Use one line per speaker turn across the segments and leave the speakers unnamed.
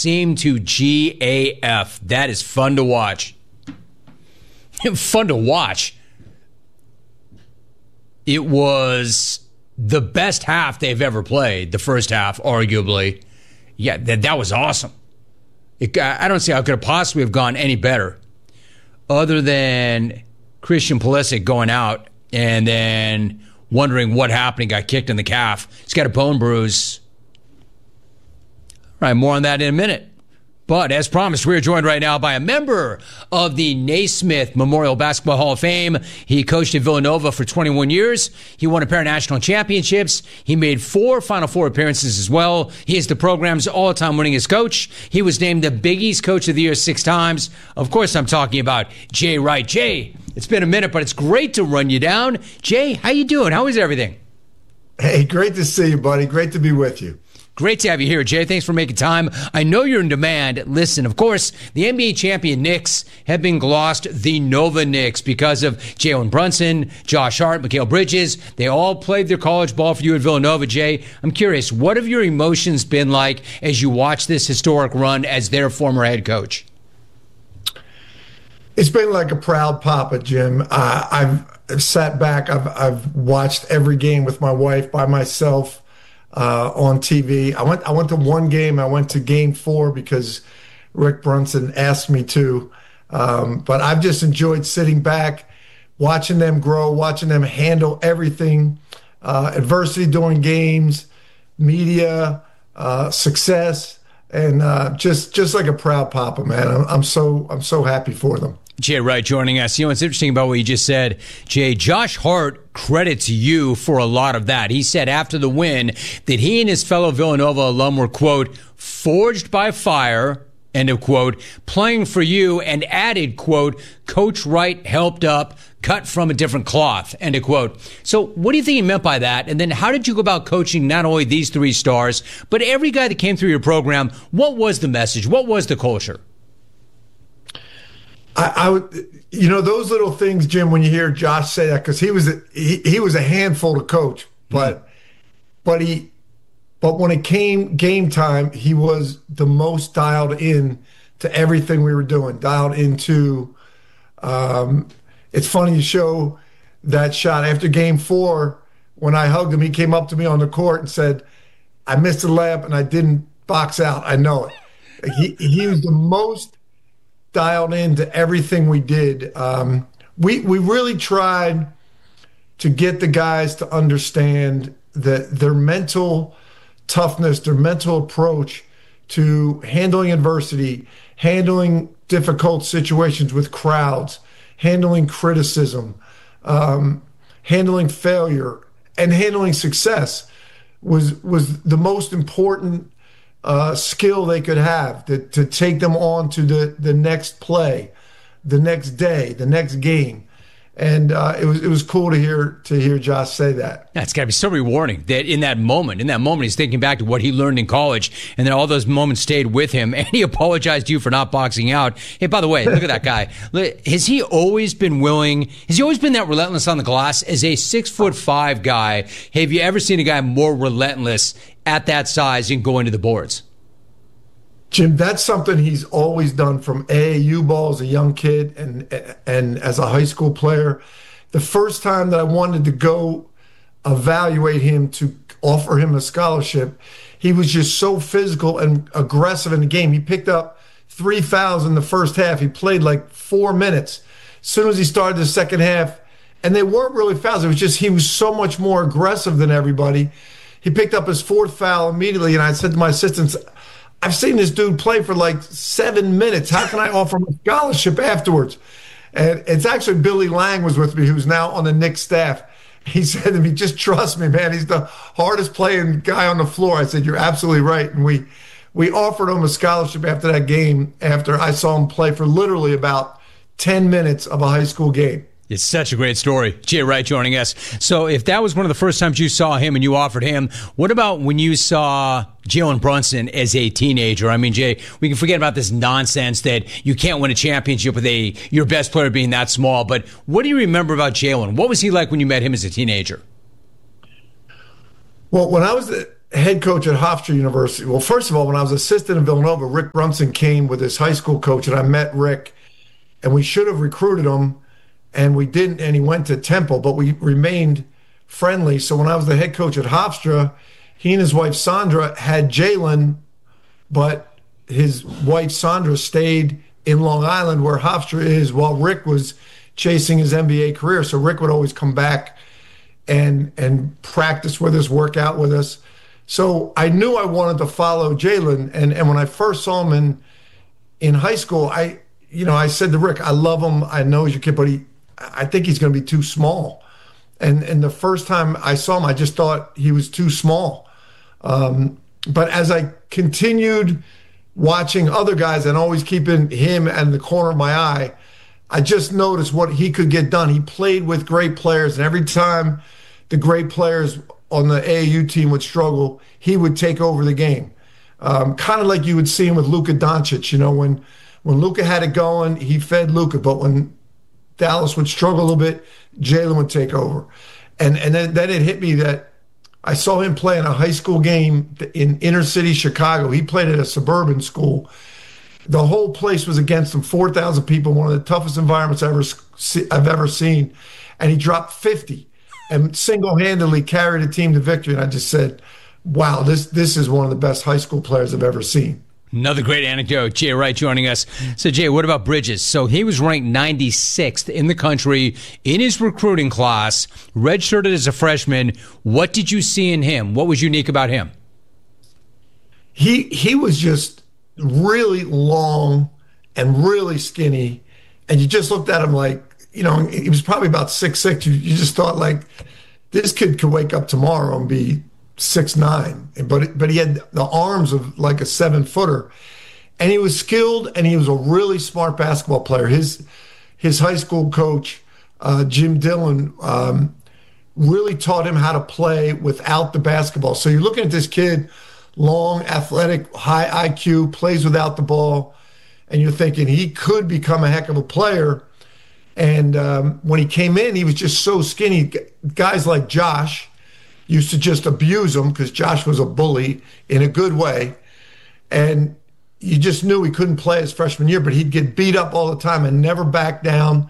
seem to GAF. That is fun to watch. Fun to watch. It was the best half they've ever played, the first half, arguably. Yeah, that was awesome. I don't see how it could have possibly have gone any better other than Christian Pulisic going out and then wondering what happened. He got kicked in the calf. He's got a bone bruise. All right, more on that in a minute. But as promised, we are joined right now by a member of the Naismith Memorial Basketball Hall of Fame. He coached at Villanova for 21 years. He won a pair of national championships. He made 4 Final Four appearances as well. He is the program's all-time winningest coach. He was named the Big East Coach of the Year 6 times. Of course, I'm talking about Jay Wright. Jay, it's been a minute, but it's great to run you down. Jay, how you doing? How is everything?
Hey, great to see you, buddy. Great to be with you.
Great to have you here, Jay. Thanks for making time. I know you're in demand. Listen, of course, the NBA champion Knicks have been glossed the Nova Knicks because of Jalen Brunson, Josh Hart, Mikal Bridges. They all played their college ball for you at Villanova, Jay. I'm curious, what have your emotions been like as you watch this historic run as their former head coach?
It's been like a proud papa, Jim. I've sat back. I've watched every game with my wife by myself. On TV. I went to one game. I went to game 4 because Rick Brunson asked me to. But I've just enjoyed sitting back, watching them grow, watching them handle everything, adversity during games, media, success, and just like a proud papa, man. I'm so happy for them.
Jay Wright joining us. You know, what's interesting about what you just said, Jay, Josh Hart credits you for a lot of that. He said after the win that he and his fellow Villanova alum were, quote, forged by fire, end of quote, playing for you, and added, quote, Coach Wright helped up, cut from a different cloth, end of quote. So what do you think he meant by that? And then how did you go about coaching not only these 3 stars, but every guy that came through your program? What was the message? What was the culture?
I would, those little things, Jim, when you hear Josh say that, because he was a handful to coach, but when it came game time, he was the most dialed in to everything we were doing, dialed into. It's funny you show that shot after game 4 when I hugged him. He came up to me on the court and said, "I missed the layup and I didn't box out. I know it." He was the most dialed into everything we did. We really tried to get the guys to understand that their mental toughness, their mental approach to handling adversity, handling difficult situations with crowds, handling criticism, handling failure, and handling success was the most important skill they could have to take them on to the next play, the next day, the next game. And it was cool to hear Josh say that.
That's got to be so rewarding that in that moment, he's thinking back to what he learned in college, and then all those moments stayed with him, and he apologized to you for not boxing out. Hey, by the way, look at that guy. Has he always been that relentless on the glass? As a 6'5" guy, have you ever seen a guy more relentless at that size and going to the boards?
Jim, that's something he's always done from AAU ball as a young kid and as a high school player. The first time that I wanted to go evaluate him to offer him a scholarship, he was just so physical and aggressive in the game. He picked up 3 fouls in the first half. He played like 4 minutes. As soon as he started the second half, and they weren't really fouls, it was just he was so much more aggressive than everybody. He picked up his 4th foul immediately, and I said to my assistants, "I've seen this dude play for like 7 minutes. How can I offer him a scholarship afterwards?" And it's actually Billy Lang was with me, who's now on the Knicks staff. He said to me, "Just trust me, man. He's the hardest playing guy on the floor." I said, "You're absolutely right." And we offered him a scholarship after that game, after I saw him play for literally about 10 minutes of a high school game.
It's such a great story. Jay Wright joining us. So if that was one of the first times you saw him and you offered him, what about when you saw Jalen Brunson as a teenager? I mean, Jay, we can forget about this nonsense that you can't win a championship with your best player being that small. But what do you remember about Jalen? What was he like when you met him as a teenager?
Well, when I was head coach at Hofstra University. Well, first of all, when I was assistant in Villanova, Rick Brunson came with his high school coach, and I met Rick, and we should have recruited him, and we didn't, and he went to Temple, but we remained friendly. So when I was the head coach at Hofstra, he and his wife Sandra had Jalen, but his wife Sandra stayed in Long Island where Hofstra is while Rick was chasing his NBA career. So Rick would always come back and practice with us, work out with us. So I knew I wanted to follow Jalen. And when I first saw him in high school, I said to Rick, I love him. I know he's your kid, but I think he's going to be too small. And the first time I saw him, I just thought he was too small. But as I continued watching other guys and always keeping him in the corner of my eye, I just noticed what he could get done. He played with great players, and every time the great players on the AAU team would struggle, he would take over the game. Kind of like you would see him with Luka Doncic. When Luka had it going, he fed Luka, but when Dallas would struggle a little bit, Jalen would take over. And then it hit me that I saw him play in a high school game in inner city Chicago. He played at a suburban school. The whole place was against him, 4,000 people, one of the toughest environments I've ever seen. And he dropped 50 and single-handedly carried a team to victory. And I just said, wow, this is one of the best high school players I've ever seen.
Another great anecdote. Jay Wright joining us. So, Jay, what about Bridges? So he was ranked 96th in the country in his recruiting class, redshirted as a freshman. What did you see in him? What was unique about him?
He was just really long and really skinny. And you just looked at him like, he was probably about 6'6". You just thought, like, this kid could wake up tomorrow and be 6'9", but he had the arms of like a 7-footer, and he was skilled, and he was a really smart basketball player. His high school coach, Jim Dillon, really taught him how to play without the basketball. So you're looking at this kid, long, athletic, high IQ, plays without the ball, and you're thinking he could become a heck of a player. And when he came in, he was just so skinny. Guys like Josh used to just abuse him because Josh was a bully in a good way. And you just knew he couldn't play his freshman year, but he'd get beat up all the time and never back down,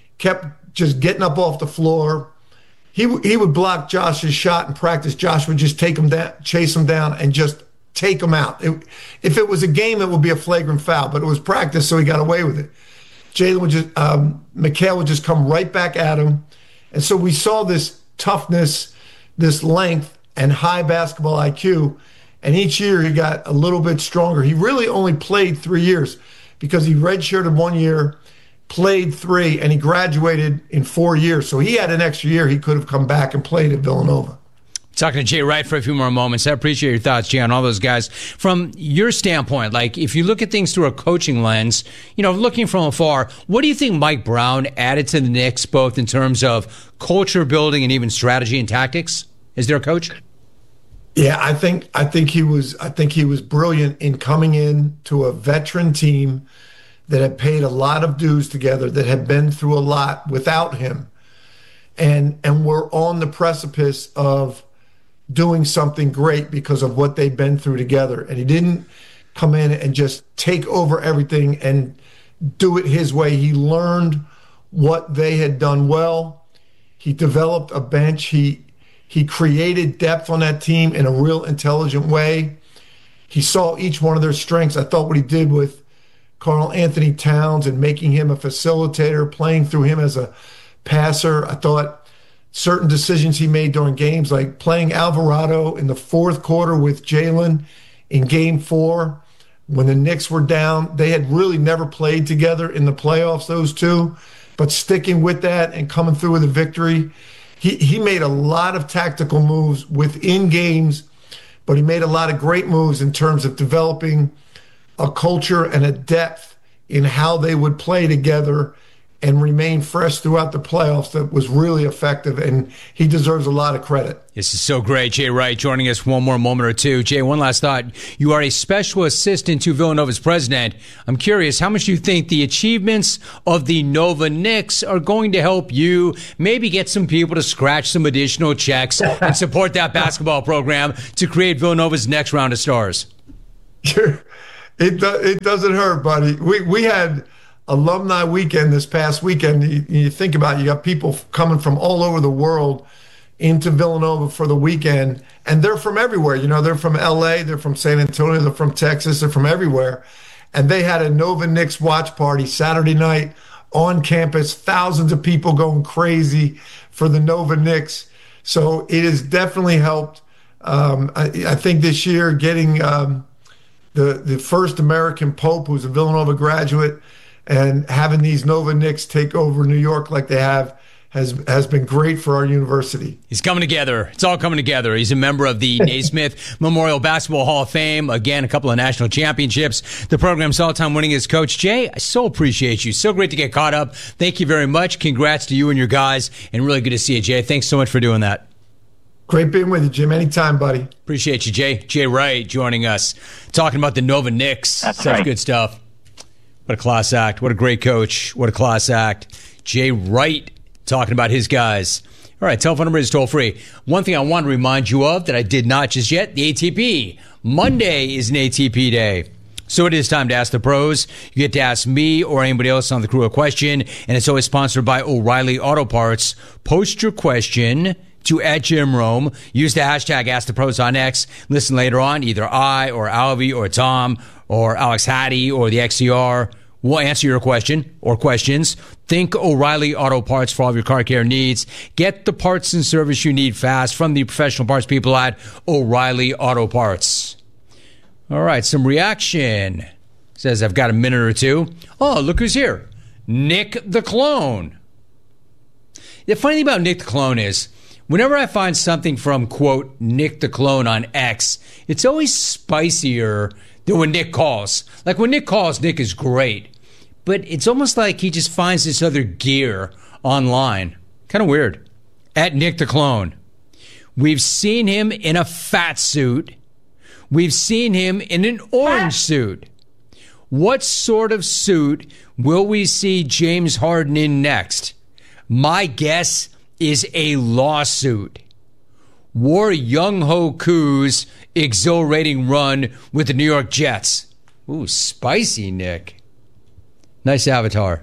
kept just getting up off the floor. He would block Josh's shot in practice. Josh would just take him down, chase him down, and just take him out. If it was a game, it would be a flagrant foul, but it was practice, so he got away with it. Jalen would just, Mikal would just come right back at him. And so we saw this toughness, this length, and high basketball IQ. And each year he got a little bit stronger. He really only played 3 years because he redshirted 1 year, played 3, and he graduated in 4 years. So he had an extra year. He could have come back and played at Villanova.
Talking to Jay Wright for a few more moments. I appreciate your thoughts, Jay, on all those guys. From your standpoint, like if you look at things through a coaching lens, looking from afar, what do you think Mike Brown added to the Knicks, both in terms of culture building and even strategy and tactics? Is there a coach?
Yeah, I think he was brilliant in coming in to a veteran team that had paid a lot of dues together, that had been through a lot without him, and were on the precipice of doing something great because of what they'd been through together. And he didn't come in and just take over everything and do it his way. He learned what they had done well. He developed a bench. He created depth on that team in a real intelligent way. He saw each one of their strengths. I thought what he did with Karl Anthony Towns and making him a facilitator, playing through him as a passer. I thought certain decisions he made during games, like playing Alvarado in the fourth quarter with Jalen in game 4, when the Knicks were down. They had really never played together in the playoffs, those two, but sticking with that and coming through with a victory. He made a lot of tactical moves within games, but he made a lot of great moves in terms of developing a culture and a depth in how they would play together and remain fresh throughout the playoffs that was really effective, and he deserves a lot of credit.
This is so great. Jay Wright joining us one more moment or two. Jay, one last thought. You are a special assistant to Villanova's president. I'm curious, how much do you think the achievements of the Nova Knicks are going to help you maybe get some people to scratch some additional checks and support that basketball program to create Villanova's next round of stars?
It doesn't hurt, buddy. We had alumni weekend this past weekend. You think about it, you got people coming from all over the world into Villanova for the weekend, and they're from everywhere. You know, they're from LA, they're from San Antonio, they're from Texas, they're from everywhere. And they had a Nova Knicks watch party Saturday night on campus, thousands of people going crazy for the Nova Knicks. So it has definitely helped. I think this year getting the first American Pope, who's a Villanova graduate, and having these Nova Knicks take over New York like they have has been great for our university.
He's coming together. It's all coming together. He's a member of the Naismith Memorial Basketball Hall of Fame. Again, a couple of national championships. The program's all-time winningest coach. Jay, I so appreciate you. So great to get caught up. Thank you very much. Congrats to you and your guys, and really good to see you, Jay. Thanks so much for doing that.
Great being with you, Jim. Anytime, buddy.
Appreciate you, Jay. Jay Wright joining us, talking about the Nova Knicks.
That's
Such
right.
good stuff. What a class act. What a great coach. What a class act. Jay Wright talking about his guys. All right, telephone number is toll free. One thing I want to remind you of that I did not just yet, the ATP. Monday is an ATP day. So it is time to ask the pros. You get to ask me or anybody else on the crew a question, and it's always sponsored by O'Reilly Auto Parts. Post your question to @JimRome. Use the hashtag #AskThePros on X. Listen later on, either I or Alvy or Tom or Alex Hattie or the XCR will answer your question or questions. Think O'Reilly Auto Parts for all of your car care needs. Get the parts and service you need fast from the professional parts people at O'Reilly Auto Parts. All right, some reaction. Says, I've got a minute or two. Oh, look who's here. Nick the Clone. The funny thing about Nick the Clone is, whenever I find something from, quote, Nick the Clone on X, it's always spicier than when Nick calls. Like when Nick calls, Nick is great. But it's almost like he just finds this other gear online. Kind of weird. @Nick the Clone. We've seen him in a fat suit. We've seen him in an orange suit. What sort of suit will we see James Harden in next? My guess is a lawsuit. Wore Young Ho Koo's exhilarating run with the New York Jets. Ooh, spicy, Nick. Nice avatar.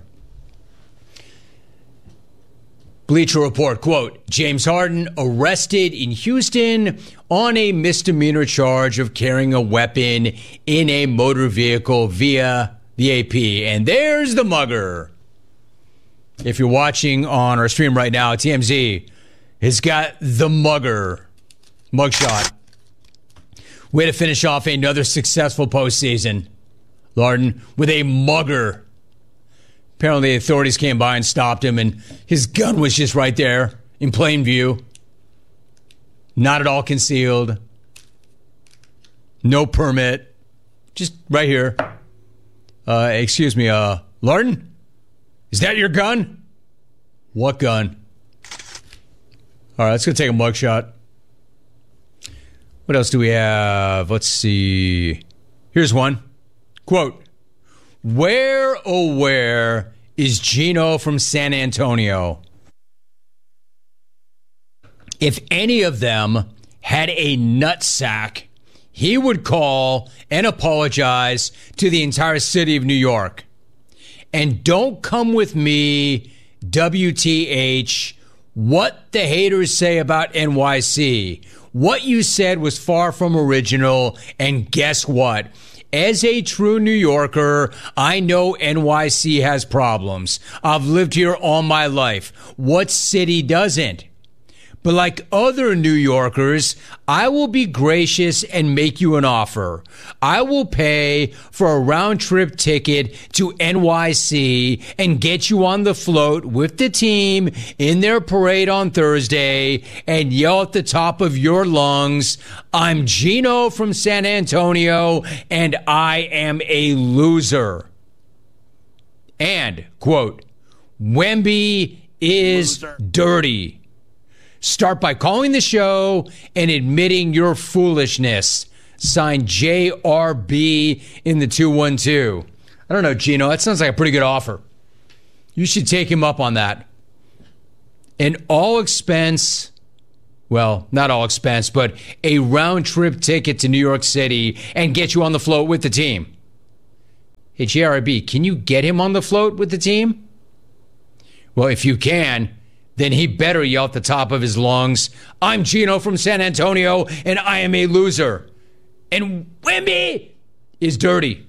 Bleacher Report, quote, James Harden arrested in Houston on a misdemeanor charge of carrying a weapon in a motor vehicle via the AP. And there's the mugger. If you're watching on our stream right now, TMZ has got the mugger mugshot. Way to finish off another successful postseason, Larden, with a mugger. Apparently, the authorities came by and stopped him, and his gun was just right there in plain view. Not at all concealed. No permit. Just right here. Excuse me, Larden? Is that your gun? What gun? All right, let's go take a mugshot. What else do we have? Let's see. Here's one. Quote, where, oh where, is Gino from San Antonio? If any of them had a nutsack, he would call and apologize to the entire city of New York. And don't come with me, WTH, what the haters say about NYC. What you said was far from original, and guess what? As a true New Yorker, I know NYC has problems. I've lived here all my life. What city doesn't? But like other New Yorkers, I will be gracious and make you an offer. I will pay for a round-trip ticket to NYC and get you on the float with the team in their parade on Thursday and yell at the top of your lungs, I'm Gino from San Antonio and I am a loser. And, quote, Wemby is dirty. Start by calling the show and admitting your foolishness. Signed JRB in the 212. I don't know, Gino. That sounds like a pretty good offer. You should take him up on that. An all expense, well, not all expense, but a round trip ticket to New York City and get you on the float with the team. Hey, JRB, can you get him on the float with the team? Well, if you can, then he better yell at the top of his lungs, I'm Gino from San Antonio, and I am a loser. And Wemby is dirty.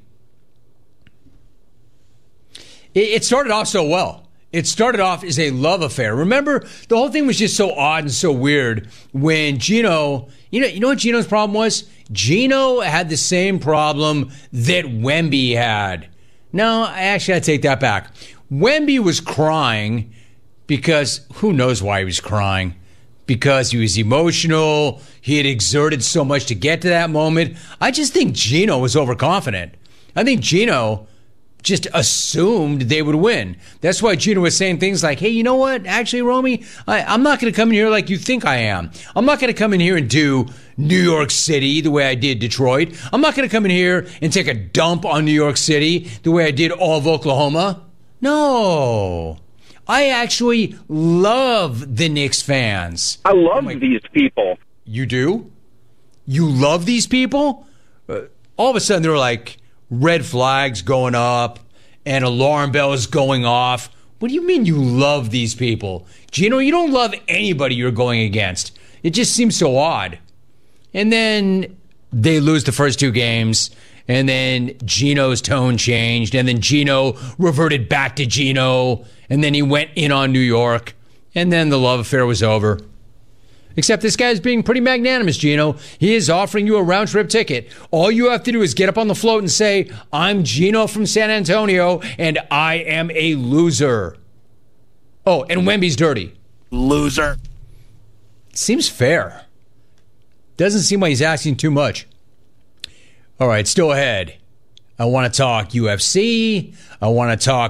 It started off so well. It started off as a love affair. Remember, the whole thing was just so odd and so weird when Gino, you know what Gino's problem was? Gino had the same problem that Wemby had. No, I take that back. Wemby was crying because who knows why he was crying. Because he was emotional. He had exerted so much to get to that moment. I just think Gino was overconfident. I think Gino just assumed they would win. That's why Gino was saying things like, hey, you know what? Actually, Romy, I'm not going to come in here like you think I am. I'm not going to come in here and do New York City the way I did Detroit. I'm not going to come in here and take a dump on New York City the way I did all of Oklahoma. No. I actually love the Knicks fans.
I love these people.
You do? You love these people? All of a sudden, there were like red flags going up and alarm bells going off. What do you mean you love these people? Gino, you don't love anybody you're going against. It just seems so odd. And then they lose the first two games. And then Gino's tone changed. And then Gino reverted back to Gino. And then he went in on New York. And then the love affair was over. Except this guy's being pretty magnanimous, Gino. He is offering you a round-trip ticket. All you have to do is get up on the float and say, I'm Gino from San Antonio, and I am a loser. Oh, and Wemby's dirty.
Loser.
Seems fair. Doesn't seem like he's asking too much. All right, still ahead. I want to talk UFC. I want to talk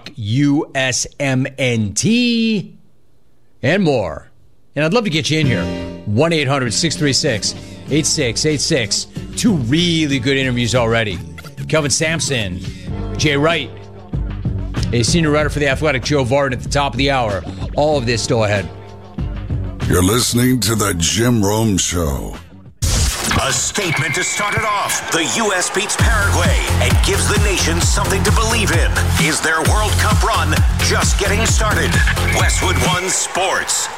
USMNT and more. And I'd love to get you in here. 1-800-636-8686. Two really good interviews already. Kelvin Sampson, Jay Wright, a senior writer for The Athletic, Joe Varden at the top of the hour. All of this still ahead.
You're listening to The Jim Rome Show.
A statement to start it off. The U.S. beats Paraguay and gives the nation something to believe in. Is their World Cup run just getting started? Westwood One Sports.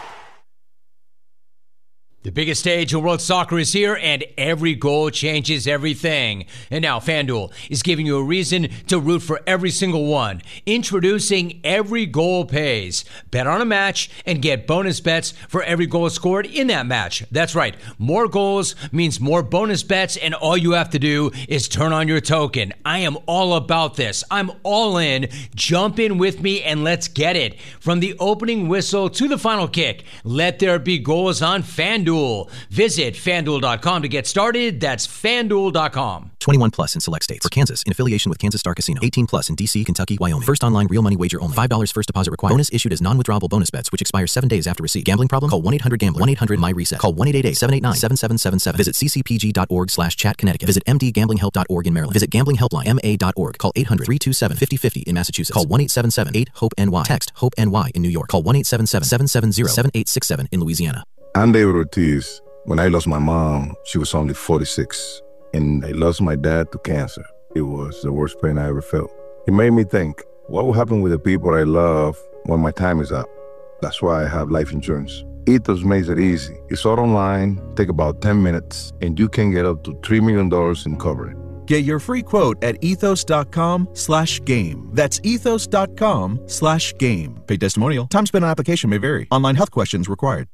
The biggest stage in world soccer is here, and every goal changes everything. And now FanDuel is giving you a reason to root for every single one. Introducing Every Goal Pays. Bet on a match and get bonus bets for every goal scored in that match. That's right. More goals means more bonus bets, and all you have to do is turn on your token. I am all about this. I'm all in. Jump in with me and let's get it. From the opening whistle to the final kick, let there be goals on FanDuel. Visit FanDuel.com to get started. That's FanDuel.com.
21 plus in select states. For Kansas, in affiliation with Kansas Star Casino. 18 plus in D.C., Kentucky, Wyoming. First online real money wager only. $5 first deposit required. Bonus issued as non-withdrawable bonus bets, which expire 7 days after receipt. Gambling problem? Call 1-800-GAMBLER. 1-800-MY-RESET. Call 1-888-789-7777. Visit ccpg.org/chat Connecticut. Visit mdgamblinghelp.org in Maryland. Visit gamblinghelplinema.org. Call 800-327-5050 in Massachusetts. Call 1-877-8-HOPE-NY. Text HOPE-NY in New York. Call 1-877-770-7867 in Louisiana.
I'm David Ortiz. When I lost my mom, she was only 46. And I lost my dad to cancer. It was the worst pain I ever felt. It made me think, what will happen with the people I love when my time is up? That's why I have life insurance. Ethos makes it easy. It's all online, take about 10 minutes, and you can get up to $3 million in coverage.
Get your free quote at ethos.com/game. That's ethos.com/game. Paid testimonial. Time spent on application may vary. Online health questions required.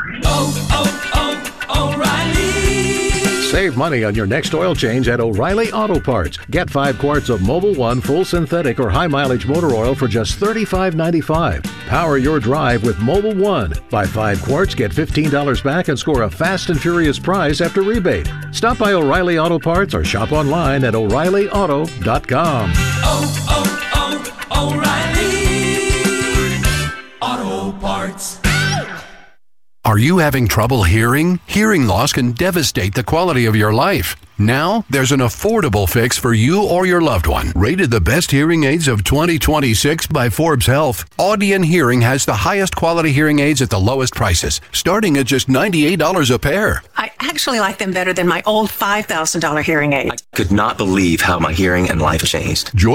O'Reilly. Save money on your next oil change at O'Reilly Auto Parts. Get 5 quarts of Mobil 1 full synthetic or high mileage motor oil for just $35.95. Power your drive with Mobil 1. Buy 5 quarts, get $15 back, and score a fast and furious prize after rebate. Stop by O'Reilly Auto Parts or shop online at O'ReillyAuto.com.
O'Reilly
Parts.
Are you having trouble hearing? Hearing loss can devastate the quality of your life. Now, there's an affordable fix for you or your loved one. Rated the best hearing aids of 2026 by Forbes Health, Audion Hearing has the highest quality hearing aids at the lowest prices, starting at just $98 a pair.
I actually like them better than my old $5,000 hearing aid.
I could not believe how my hearing and life changed.